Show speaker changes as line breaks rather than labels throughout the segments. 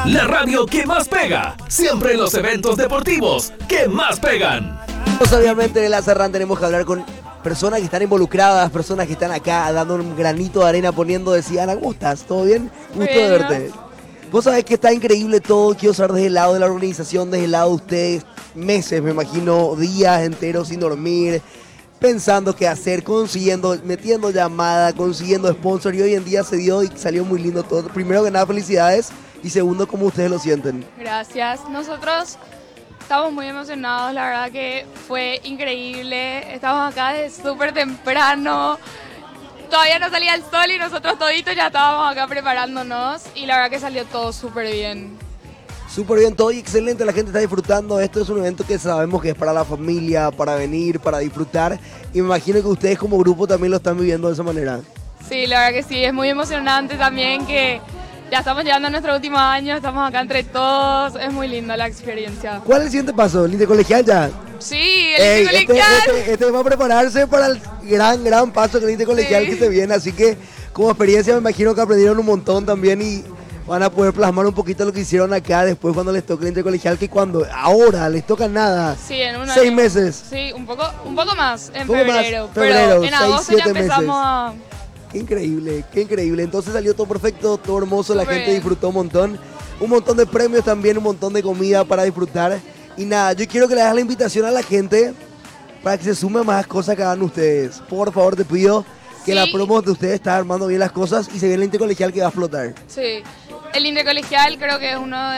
La radio que más pega, siempre en los eventos deportivos que más pegan.
Obviamente en La Serrán tenemos que hablar con personas que están involucradas, personas que están acá dando un granito de arena, poniendo, decía, Ana, ¿cómo estás? ¿Todo bien? Gusto de verte. Vos sabés que está increíble todo, quiero saber desde el lado de la organización, desde el lado de ustedes, meses, me imagino, días enteros sin dormir, pensando qué hacer, consiguiendo, metiendo llamada, consiguiendo sponsor, y hoy en día se dio y salió muy lindo todo. Primero que nada, felicidades, y segundo, ¿cómo ustedes lo sienten?
Gracias. Nosotros estamos muy emocionados, la verdad que fue increíble. Estamos acá desde súper temprano. Todavía no salía el sol y nosotros toditos ya estábamos acá preparándonos. Y la verdad que salió todo súper bien.
Súper bien, todo y excelente, la gente está disfrutando. Esto es un evento que sabemos que es para la familia, para venir, para disfrutar. Y me imagino que ustedes como grupo también lo están viviendo de esa manera.
Sí, la verdad que sí, es muy emocionante también que ya estamos llegando a nuestro último año, estamos acá entre todos, es muy linda la experiencia.
¿Cuál es el siguiente paso? ¿El intercolegial ya?
Sí, el intercolegial.
Este va a prepararse para el gran paso del intercolegial que se viene, así que como experiencia me imagino que aprendieron un montón también y van a poder plasmar un poquito lo que hicieron acá después cuando les toque el intercolegial, que cuando ahora les toca nada,
sí, en
6 meses.
Sí, un poco más en
febrero,
pero en agosto
6,
ya empezamos a...
Qué increíble. Entonces salió todo perfecto, todo hermoso, la gente disfrutó un montón de premios también, un montón de comida para disfrutar. Y nada, yo quiero que le hagas la invitación a la gente para que se sume más cosas que hagan ustedes. Por favor, te pido que la promo de ustedes está armando bien las cosas y se viene el intercolegial que va a explotar.
Sí, el intercolegial creo que es uno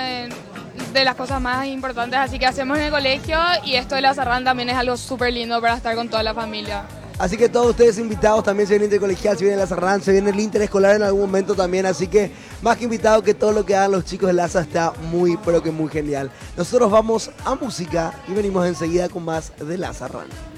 de las cosas más importantes, así que hacemos en el colegio y esto de La Serrán también es algo súper lindo para estar con toda la familia.
Así que todos ustedes invitados, también se viene el intercolegial, se viene La Serrán, se viene el interescolar en algún momento también, así que más que invitados que todo lo que hagan los chicos de Laza está muy, pero que muy genial. Nosotros vamos a música y venimos enseguida con más de La Serrán.